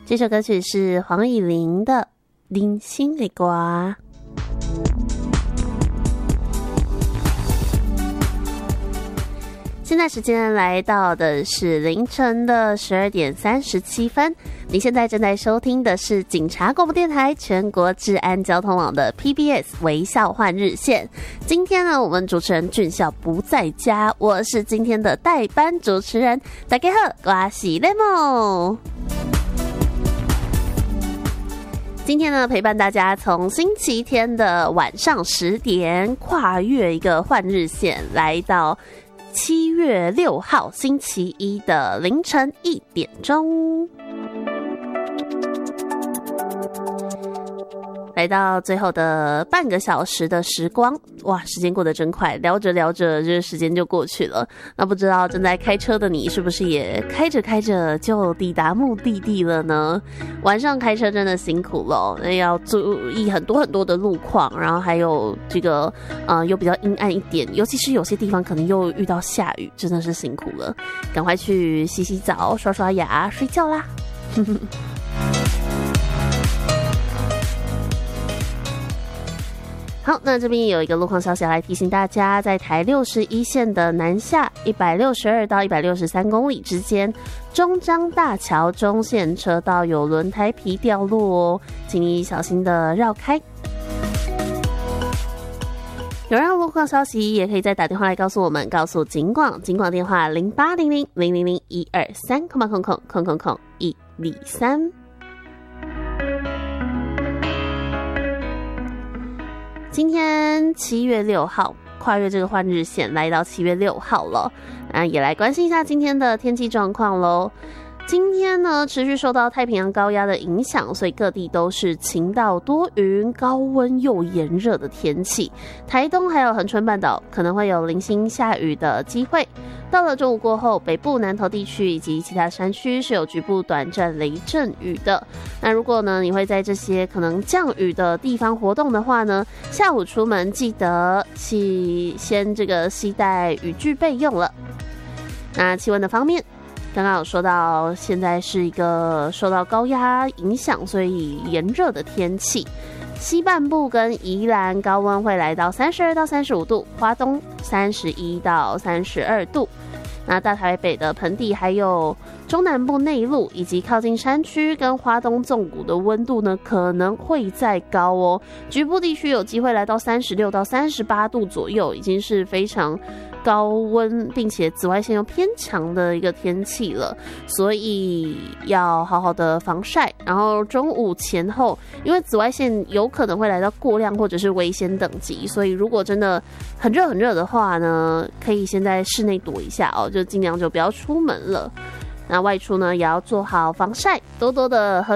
这首歌曲是黄以玲的《零星的歌》。现在时间来到的是凌晨的12点37分，你现在正在收听的是警察广播电台全国治安交通网的 PBS 微笑换日线。今天呢，我们主持人俊孝不在家，我是今天的代班主持人。大家好，我是 Lemon。今天呢，陪伴大家从星期天的晚上10点跨越一个换日线，来到7月6号星期一的凌晨1点钟，来到最后的半个小时的时光。哇，时间过得真快，聊着聊着这时间就过去了。那不知道正在开车的你是不是也开着开着就抵达目的地了呢？晚上开车真的辛苦了，要注意很多很多的路况，然后还有这个又比较阴暗一点，尤其是有些地方可能又遇到下雨，真的是辛苦了。赶快去洗洗澡、刷刷牙、睡觉啦。好，那这边有一个路况消息来提醒大家，在台61线的南下162到163公里之间，中彰大桥中线车道有轮胎皮掉落哦，请你小心的绕开。有任何路况消息也可以再打电话来告诉我们，告诉警广电话0800-000-123，000-123。今天7月6号，跨越这个换日线来到7月6号了，那也来关心一下今天的天气状况咯。今天呢，持续受到太平洋高压的影响，所以各地都是晴到多云、高温又炎热的天气。台东还有恒春半岛可能会有零星下雨的机会。到了中午过后，北部南投地区以及其他山区是有局部短暂雷阵雨的。那如果呢，你会在这些可能降雨的地方活动的话呢，下午出门记得先携带雨具备用了。那气温的方面，刚刚有说到，现在是一个受到高压影响，所以炎热的天气。西半部跟宜兰高温会来到32到35度，花东31到32度。那大台北的盆地还有中南部内陆以及靠近山区跟花东纵谷的温度呢，可能会再高哦。局部地区有机会来到36到38度左右，已经是非常高温，并且紫外线又偏强的一个天气了，所以要好好的防晒。然后中午前后，因为紫外线有可能会来到过量或者是危险等级，所以如果真的很热很热的话呢，可以先在室内躲一下哦，就尽量就不要出门了。那外出呢，也要做好防晒，多多的喝